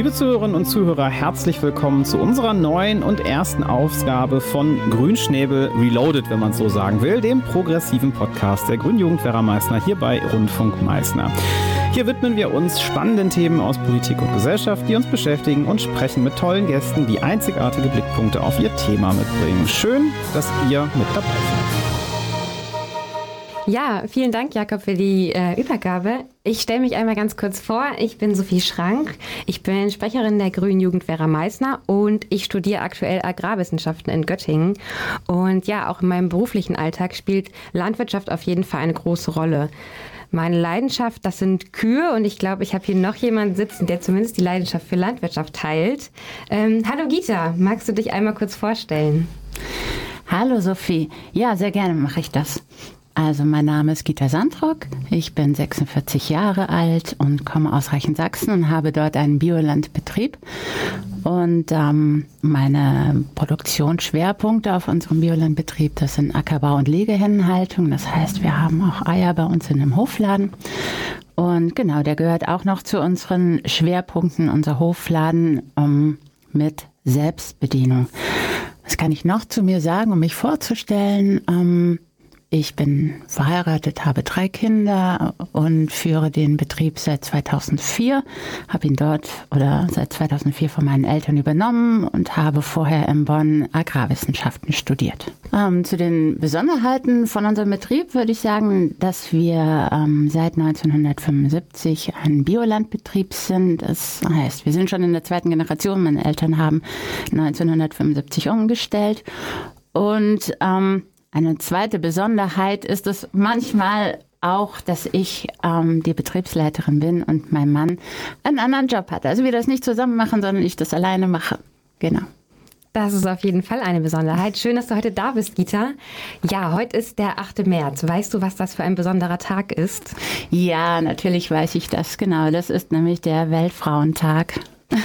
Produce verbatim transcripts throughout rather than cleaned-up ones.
Liebe Zuhörerinnen und Zuhörer, herzlich willkommen zu unserer neuen und ersten Ausgabe von Grünschnäbel Reloaded, wenn man es so sagen will, dem progressiven Podcast der Grünen Jugend Werra Meißner hier bei Rundfunk Meißner. Hier widmen wir uns spannenden Themen aus Politik und Gesellschaft, die uns beschäftigen, und sprechen mit tollen Gästen, die einzigartige Blickpunkte auf ihr Thema mitbringen. Schön, dass ihr mit dabei seid. Ja, vielen Dank, Jakob, für die äh, Übergabe. Ich stelle mich einmal ganz kurz vor. Ich bin Sophie Schrank. Ich bin Sprecherin der Grünen Jugend Werra Meißner und ich studiere aktuell Agrarwissenschaften in Göttingen. Und ja, auch in meinem beruflichen Alltag spielt Landwirtschaft auf jeden Fall eine große Rolle. Meine Leidenschaft, das sind Kühe, und ich glaube, ich habe hier noch jemanden sitzen, der zumindest die Leidenschaft für Landwirtschaft teilt. Ähm, hallo Gita, magst du dich einmal kurz vorstellen? Hallo Sophie. Ja, sehr gerne mache ich das. Also mein Name ist Gita Sandrock, ich bin sechsundvierzig Jahre alt und komme aus Reichensachsen und habe dort einen Biolandbetrieb. Und ähm, meine Produktionsschwerpunkte auf unserem Biolandbetrieb, das sind Ackerbau und Legehennenhaltung. Das heißt, wir haben auch Eier bei uns in einem Hofladen. Und genau, der gehört auch noch zu unseren Schwerpunkten, unser Hofladen um, mit Selbstbedienung. Was kann ich noch zu mir sagen, um mich vorzustellen? Ähm, Ich bin verheiratet, habe drei Kinder und führe den Betrieb seit zweitausendvier, habe ihn dort oder seit zweitausendvier von meinen Eltern übernommen und habe vorher in Bonn Agrarwissenschaften studiert. Ähm, zu den Besonderheiten von unserem Betrieb würde ich sagen, dass wir ähm, seit neunzehnhundertfünfundsiebzig ein Biolandbetrieb sind. Das heißt, wir sind schon in der zweiten Generation. Meine Eltern haben neunzehnhundertfünfundsiebzig umgestellt und ähm, eine zweite Besonderheit ist es manchmal auch, dass ich ähm, die Betriebsleiterin bin und mein Mann einen anderen Job hat. Also wir das nicht zusammen machen, sondern ich das alleine mache. Genau. Das ist auf jeden Fall eine Besonderheit. Schön, dass du heute da bist, Gita. Ja, heute ist der achte März. Weißt du, was das für ein besonderer Tag ist? Ja, natürlich weiß ich das. Genau, das ist nämlich der Weltfrauentag.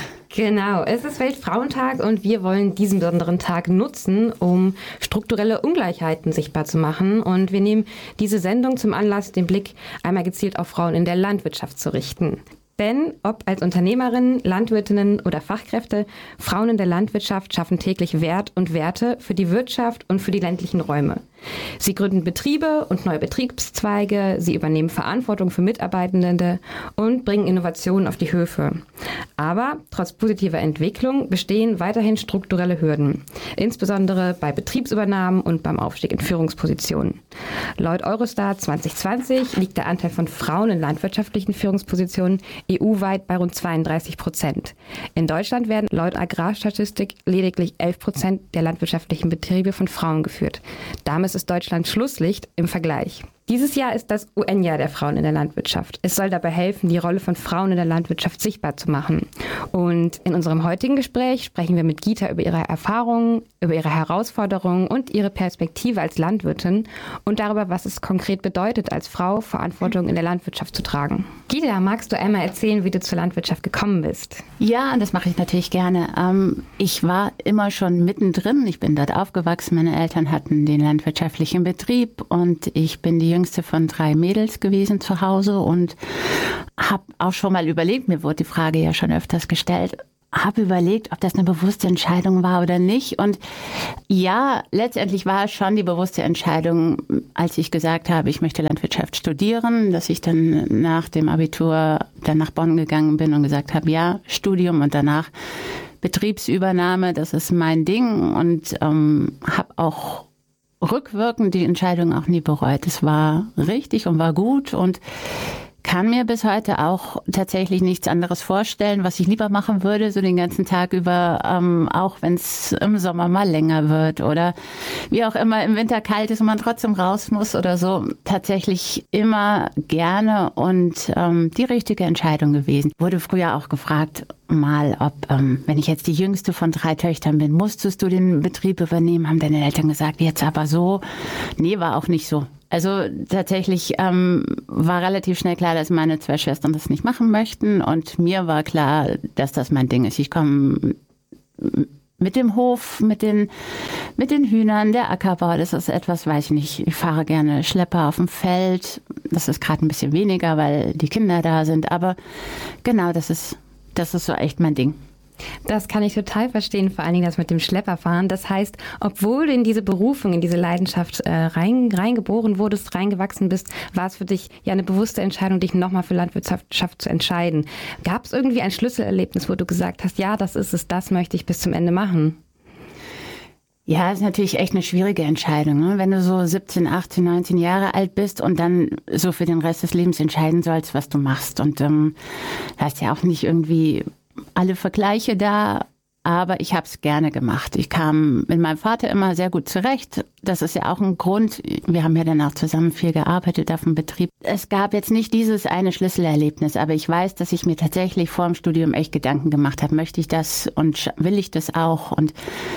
Genau, es ist Weltfrauentag und wir wollen diesen besonderen Tag nutzen, um strukturelle Ungleichheiten sichtbar zu machen. Und wir nehmen diese Sendung zum Anlass, den Blick einmal gezielt auf Frauen in der Landwirtschaft zu richten. Denn ob als Unternehmerinnen, Landwirtinnen oder Fachkräfte, Frauen in der Landwirtschaft schaffen täglich Wert und Werte für die Wirtschaft und für die ländlichen Räume. Sie gründen Betriebe und neue Betriebszweige, sie übernehmen Verantwortung für Mitarbeitende und bringen Innovationen auf die Höfe. Aber trotz positiver Entwicklung bestehen weiterhin strukturelle Hürden, insbesondere bei Betriebsübernahmen und beim Aufstieg in Führungspositionen. Laut Eurostat zwanzig zwanzig liegt der Anteil von Frauen in landwirtschaftlichen Führungspositionen E U-weit bei rund zweiunddreißig Prozent. In Deutschland werden laut Agrarstatistik lediglich elf Prozent der landwirtschaftlichen Betriebe von Frauen geführt. Damit ist Deutschland Schlusslicht im Vergleich. Dieses Jahr ist das U N-Jahr der Frauen in der Landwirtschaft. Es soll dabei helfen, die Rolle von Frauen in der Landwirtschaft sichtbar zu machen. Und in unserem heutigen Gespräch sprechen wir mit Gita über ihre Erfahrungen, über ihre Herausforderungen und ihre Perspektive als Landwirtin und darüber, was es konkret bedeutet, als Frau Verantwortung in der Landwirtschaft zu tragen. Gita, magst du einmal erzählen, wie du zur Landwirtschaft gekommen bist? Ja, das mache ich natürlich gerne. Ähm, ich war immer schon mittendrin. Ich bin dort aufgewachsen. Meine Eltern hatten den landwirtschaftlichen Betrieb und ich bin die jüngste von drei Mädels gewesen zu Hause und habe auch schon mal überlegt, mir wurde die Frage ja schon öfters gestellt, habe überlegt, ob das eine bewusste Entscheidung war oder nicht. Und ja, letztendlich war es schon die bewusste Entscheidung, als ich gesagt habe, ich möchte Landwirtschaft studieren, dass ich dann nach dem Abitur dann nach Bonn gegangen bin und gesagt habe, ja, Studium und danach Betriebsübernahme, das ist mein Ding, und ähm, habe auch rückwirkend die Entscheidung auch nie bereut. Es war richtig und war gut und kann mir bis heute auch tatsächlich nichts anderes vorstellen, was ich lieber machen würde, so den ganzen Tag über, ähm, auch wenn es im Sommer mal länger wird oder wie auch immer im Winter kalt ist und man trotzdem raus muss oder so. Tatsächlich immer gerne und ähm, die richtige Entscheidung gewesen. Wurde früher auch gefragt, mal, ob, ähm, wenn ich jetzt die jüngste von drei Töchtern bin, musstest du den Betrieb übernehmen? Haben deine Eltern gesagt, jetzt aber so? Nee, war auch nicht so. Also tatsächlich ähm, war relativ schnell klar, dass meine zwei Schwestern das nicht machen möchten und mir war klar, dass das mein Ding ist. Ich komme mit dem Hof, mit den, mit den Hühnern, der Ackerbau, das ist etwas, weiß ich nicht, ich fahre gerne Schlepper auf dem Feld, das ist gerade ein bisschen weniger, weil die Kinder da sind, aber genau, das ist das ist so echt mein Ding. Das kann ich total verstehen, vor allen Dingen das mit dem Schlepperfahren. Das heißt, obwohl du in diese Berufung, in diese Leidenschaft äh, rein, reingeboren wurdest, reingewachsen bist, war es für dich ja eine bewusste Entscheidung, dich nochmal für Landwirtschaft zu entscheiden. Gab es irgendwie ein Schlüsselerlebnis, wo du gesagt hast, ja, das ist es, das möchte ich bis zum Ende machen? Ja, ist natürlich echt eine schwierige Entscheidung, ne? Wenn du so siebzehn, achtzehn, neunzehn Jahre alt bist und dann so für den Rest des Lebens entscheiden sollst, was du machst. Und ähm, da hast ja auch nicht irgendwie alle Vergleiche da, aber ich habe es gerne gemacht. Ich kam mit meinem Vater immer sehr gut zurecht. Das ist ja auch ein Grund. Wir haben ja dann auch zusammen viel gearbeitet auf dem Betrieb. Es gab jetzt nicht dieses eine Schlüsselerlebnis, aber ich weiß, dass ich mir tatsächlich vor dem Studium echt Gedanken gemacht habe. Möchte ich das und will ich das auch? Und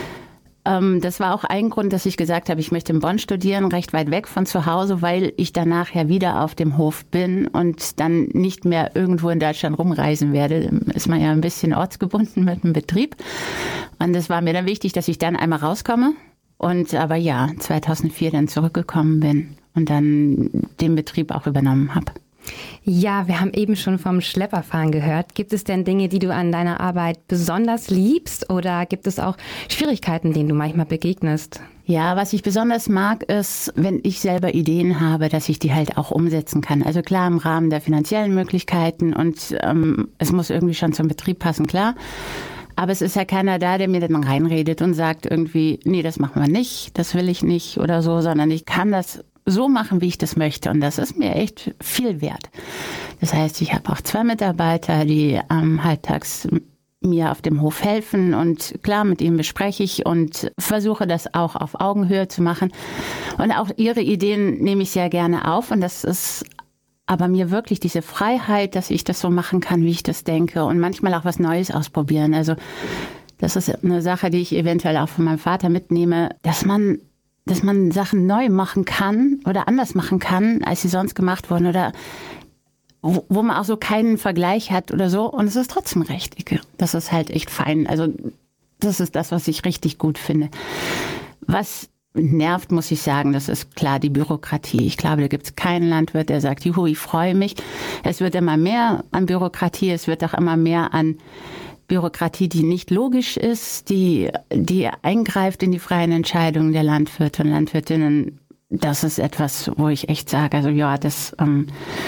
Ähm, das war auch ein Grund, dass ich gesagt habe, ich möchte in Bonn studieren, recht weit weg von zu Hause, weil ich danach ja wieder auf dem Hof bin und dann nicht mehr irgendwo in Deutschland rumreisen werde. Ist man ja ein bisschen ortsgebunden mit dem Betrieb. Und es war mir dann wichtig, dass ich dann einmal rauskomme und aber ja, zweitausendvier dann zurückgekommen bin und dann den Betrieb auch übernommen habe. Ja, wir haben eben schon vom Schlepperfahren gehört. Gibt es denn Dinge, die du an deiner Arbeit besonders liebst oder gibt es auch Schwierigkeiten, denen du manchmal begegnest? Ja, was ich besonders mag, ist, wenn ich selber Ideen habe, dass ich die halt auch umsetzen kann. Also klar im Rahmen der finanziellen Möglichkeiten und ähm, es muss irgendwie schon zum Betrieb passen, klar. Aber es ist ja keiner da, der mir dann reinredet und sagt irgendwie, nee, das machen wir nicht, das will ich nicht oder so, sondern ich kann das so machen, wie ich das möchte. Und das ist mir echt viel wert. Das heißt, ich habe auch zwei Mitarbeiter, die ähm, halbtags mir auf dem Hof helfen. Und klar, mit ihnen bespreche ich und versuche das auch auf Augenhöhe zu machen. Und auch ihre Ideen nehme ich sehr gerne auf. Und das ist aber mir wirklich diese Freiheit, dass ich das so machen kann, wie ich das denke. Und manchmal auch was Neues ausprobieren. Also das ist eine Sache, die ich eventuell auch von meinem Vater mitnehme, dass man dass man Sachen neu machen kann oder anders machen kann, als sie sonst gemacht wurden oder wo, wo man auch so keinen Vergleich hat oder so und es ist trotzdem richtig. Das ist halt echt fein. Also das ist das, was ich richtig gut finde. Was nervt, muss ich sagen, das ist klar die Bürokratie. Ich glaube, da gibt es keinen Landwirt, der sagt, juhu, ich freue mich. Es wird immer mehr an Bürokratie, es wird auch immer mehr an Bürokratie, die nicht logisch ist, die, die eingreift in die freien Entscheidungen der Landwirte und Landwirtinnen. Das ist etwas, wo ich echt sage, also ja, das, ähm,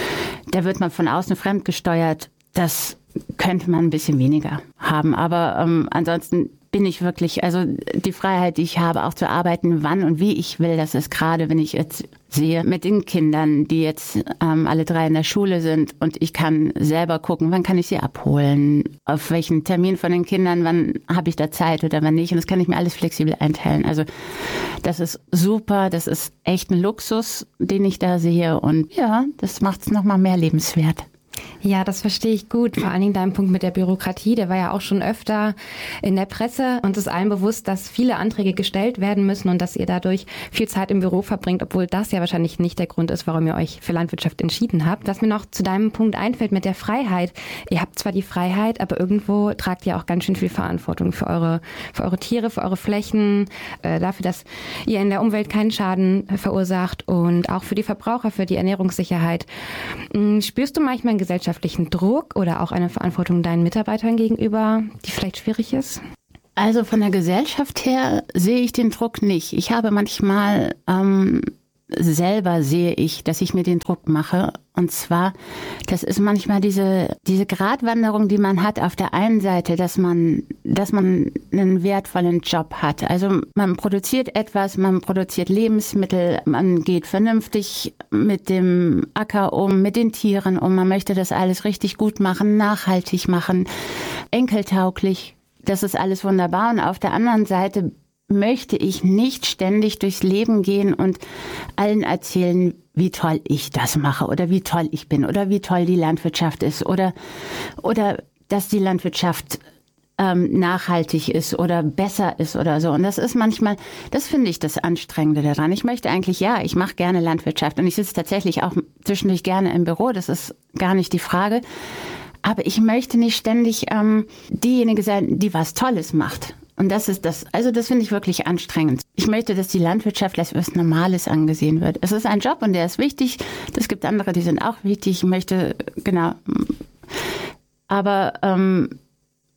da wird man von außen fremdgesteuert. Das könnte man ein bisschen weniger haben. Aber ähm, ansonsten bin ich wirklich, also die Freiheit, die ich habe, auch zu arbeiten, wann und wie ich will, das ist gerade, wenn ich jetzt sehe, mit den Kindern, die jetzt ähm, alle drei in der Schule sind und ich kann selber gucken, wann kann ich sie abholen, auf welchen Termin von den Kindern, wann habe ich da Zeit oder wann nicht. Und das kann ich mir alles flexibel einteilen. Also das ist super, das ist echt ein Luxus, den ich da sehe. Und ja, das macht es nochmal mehr lebenswert. Ja, das verstehe ich gut. Vor allen Dingen dein Punkt mit der Bürokratie, der war ja auch schon öfter in der Presse und es ist allen bewusst, dass viele Anträge gestellt werden müssen und dass ihr dadurch viel Zeit im Büro verbringt, obwohl das ja wahrscheinlich nicht der Grund ist, warum ihr euch für Landwirtschaft entschieden habt. Was mir noch zu deinem Punkt einfällt mit der Freiheit. Ihr habt zwar die Freiheit, aber irgendwo tragt ihr auch ganz schön viel Verantwortung für eure, für eure Tiere, für eure Flächen, äh, dafür, dass ihr in der Umwelt keinen Schaden verursacht und auch für die Verbraucher, für die Ernährungssicherheit. Hm, spürst du manchmal einen gesellschaftlichen Druck oder auch eine Verantwortung deinen Mitarbeitern gegenüber, die vielleicht schwierig ist? Also von der Gesellschaft her sehe ich den Druck nicht. Ich habe manchmal ähm, selber sehe ich, dass ich mir den Druck mache. Und zwar, das ist manchmal diese diese Gratwanderung, die man hat auf der einen Seite, dass man dass man einen wertvollen Job hat. Also man produziert etwas, man produziert Lebensmittel, man geht vernünftig mit dem Acker um, mit den Tieren um. Man möchte das alles richtig gut machen, nachhaltig machen, enkeltauglich. Das ist alles wunderbar. Und auf der anderen Seite möchte ich nicht ständig durchs Leben gehen und allen erzählen, wie toll ich das mache oder wie toll ich bin oder wie toll die Landwirtschaft ist oder, oder dass die Landwirtschaft ähm, nachhaltig ist oder besser ist oder so. Und das ist manchmal, das finde ich das Anstrengende daran. Ich möchte eigentlich, ja, ich mache gerne Landwirtschaft und ich sitze tatsächlich auch zwischendurch gerne im Büro, das ist gar nicht die Frage. Aber ich möchte nicht ständig ähm, diejenige sein, die was Tolles macht. Und das ist das, also das finde ich wirklich anstrengend. Ich möchte, dass die Landwirtschaft als was Normales angesehen wird. Es ist ein Job und der ist wichtig. Es gibt andere, die sind auch wichtig. Ich möchte, genau. Aber ähm,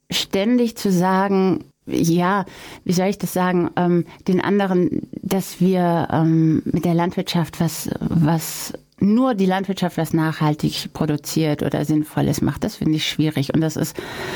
ständig zu sagen, ja, wie soll ich das sagen, ähm, den anderen, dass wir ähm, mit der Landwirtschaft was, was nur die Landwirtschaft was nachhaltig produziert oder Sinnvolles macht, das finde ich schwierig. Und das ist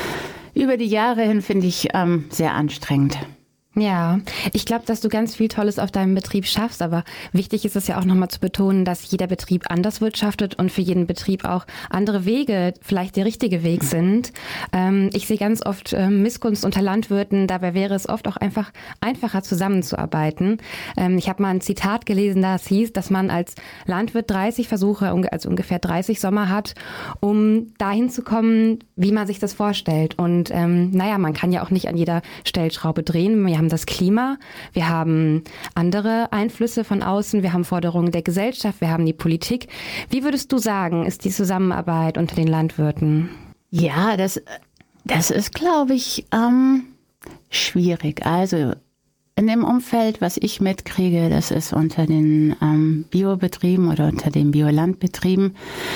über die Jahre hin, finde ich, ähm, sehr anstrengend. Ja, ich glaube, dass du ganz viel Tolles auf deinem Betrieb schaffst, aber wichtig ist es ja auch nochmal zu betonen, dass jeder Betrieb anders wirtschaftet und für jeden Betrieb auch andere Wege vielleicht der richtige Weg sind. Ähm, ich sehe ganz oft ähm, Missgunst unter Landwirten, dabei wäre es oft auch einfach einfacher zusammenzuarbeiten. Ähm, ich habe mal ein Zitat gelesen, das hieß, dass man als Landwirt dreißig Versuche, also ungefähr dreißig Sommer hat, um dahin zu kommen, wie man sich das vorstellt. Und ähm, naja, man kann ja auch nicht an jeder Stellschraube drehen. Wir haben das Klima, wir haben andere Einflüsse von außen, wir haben Forderungen der Gesellschaft, wir haben die Politik. Wie würdest du sagen, ist die Zusammenarbeit unter den Landwirten? Ja, das, das ist, glaube ich, ähm, schwierig. Also in dem Umfeld, was ich mitkriege, das ist unter den ähm, Biobetrieben oder unter den Biolandbetrieben,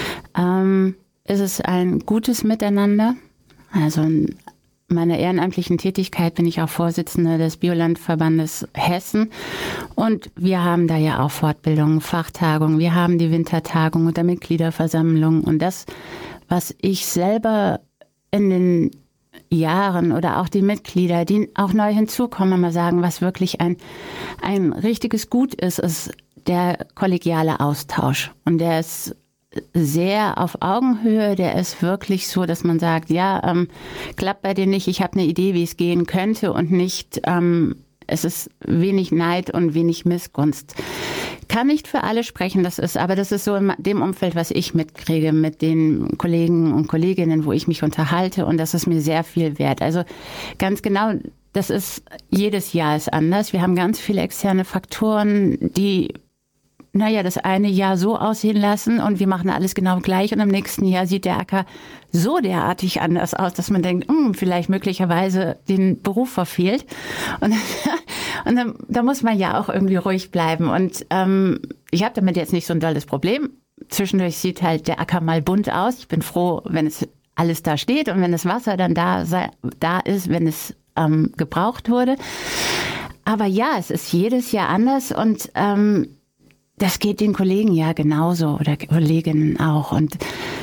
ähm, ist es ein gutes Miteinander. Also ein meiner ehrenamtlichen Tätigkeit bin ich auch Vorsitzende des Biolandverbandes Hessen und wir haben da ja auch Fortbildungen, Fachtagungen, wir haben die Wintertagung und der Mitgliederversammlung und das, was ich selber in den Jahren oder auch die Mitglieder, die auch neu hinzukommen, mal sagen, was wirklich ein, ein richtiges Gut ist, ist der kollegiale Austausch und der ist sehr auf Augenhöhe, der ist wirklich so, dass man sagt, ja, ähm, klappt bei dir nicht, ich habe eine Idee, wie es gehen könnte und nicht, ähm, es ist wenig Neid und wenig Missgunst. Kann nicht für alle sprechen, das ist, aber das ist so in dem Umfeld, was ich mitkriege mit den Kollegen und Kolleginnen, wo ich mich unterhalte und das ist mir sehr viel wert. Also ganz genau, das ist, jedes Jahr ist anders. Wir haben ganz viele externe Faktoren, die naja, das eine Jahr so aussehen lassen und wir machen alles genau gleich und im nächsten Jahr sieht der Acker so derartig anders aus, dass man denkt, mh, vielleicht möglicherweise den Beruf verfehlt. Und, und dann, da muss man ja auch irgendwie ruhig bleiben. Und ähm, ich habe damit jetzt nicht so ein dolles Problem. Zwischendurch sieht halt der Acker mal bunt aus. Ich bin froh, wenn es alles da steht und wenn das Wasser dann da, sei, da ist, wenn es ähm, gebraucht wurde. Aber ja, es ist jedes Jahr anders und ähm, das geht den Kollegen ja genauso oder Kolleginnen auch. Und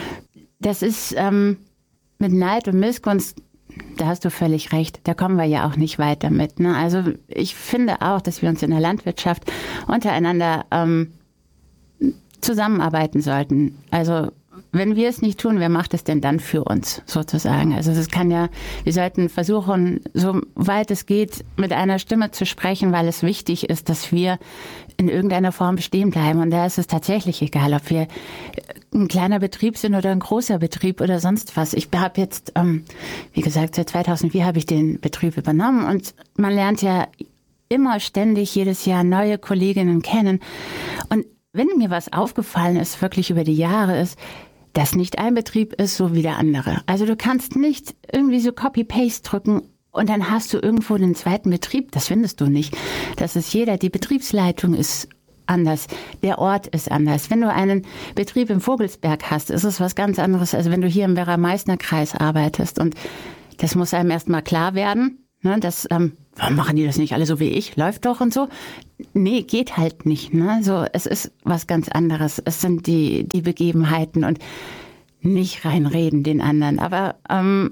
das ist ähm, mit Neid und Missgunst, da hast du völlig recht, da kommen wir ja auch nicht weiter mit. Ne? Also ich finde auch, dass wir uns in der Landwirtschaft untereinander ähm, zusammenarbeiten sollten. Also wenn wir es nicht tun, wer macht es denn dann für uns sozusagen? Also es kann ja, wir sollten versuchen, so weit es geht, mit einer Stimme zu sprechen, weil es wichtig ist, dass wir in irgendeiner Form bestehen bleiben. Und da ist es tatsächlich egal, ob wir ein kleiner Betrieb sind oder ein großer Betrieb oder sonst was. Ich habe jetzt, ähm, wie gesagt, seit zweitausendvier habe ich den Betrieb übernommen und man lernt ja immer ständig jedes Jahr neue Kolleginnen kennen. Und wenn mir was aufgefallen ist, wirklich über die Jahre, ist, dass nicht ein Betrieb ist so wie der andere. Also du kannst nicht irgendwie so Copy-Paste drücken und dann hast du irgendwo den zweiten Betrieb. Das findest du nicht. Das ist jeder. Die Betriebsleitung ist anders. Der Ort ist anders. Wenn du einen Betrieb im Vogelsberg hast, ist es was ganz anderes, als wenn du hier im Werra-Meißner-Kreis arbeitest. Und das muss einem erst mal klar werden. Ne, das, ähm, warum machen die das nicht alle so wie ich? Läuft doch und so. Nee, geht halt nicht. Ne? So, es ist was ganz anderes. Es sind die, die Begebenheiten und nicht reinreden den anderen. Aber ähm,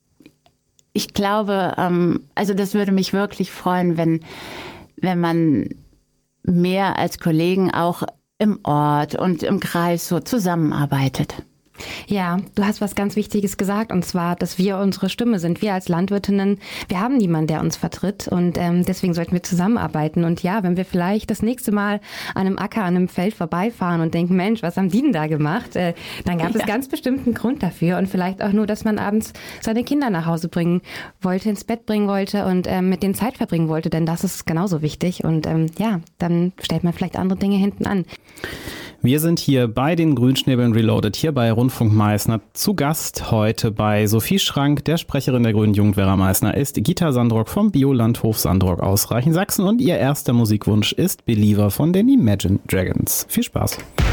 ich glaube, ähm, also das würde mich wirklich freuen, wenn, wenn man mehr als Kollegen auch im Ort und im Kreis so zusammenarbeitet. Ja, du hast was ganz Wichtiges gesagt, und zwar, dass wir unsere Stimme sind. Wir als Landwirtinnen, wir haben niemanden, der uns vertritt, und ähm, deswegen sollten wir zusammenarbeiten. Und ja, wenn wir vielleicht das nächste Mal an einem Acker, an einem Feld vorbeifahren und denken, Mensch, was haben die denn da gemacht? Äh, dann gab ja. es ganz bestimmt einen Grund dafür, und vielleicht auch nur, dass man abends seine Kinder nach Hause bringen wollte, ins Bett bringen wollte und ähm, mit denen Zeit verbringen wollte, denn das ist genauso wichtig. Und ähm, ja, dann stellt man vielleicht andere Dinge hinten an. Wir sind hier bei den Grünschnäbeln Reloaded, hier bei Rundfunk Meißner. Zu Gast heute bei Sophie Schrank, der Sprecherin der Grünen Jugend Werra Meißner, ist Gita Sandrock vom Biolandhof Sandrock aus Reichensaxen, und ihr erster Musikwunsch ist Believer von den Imagine Dragons. Viel Spaß.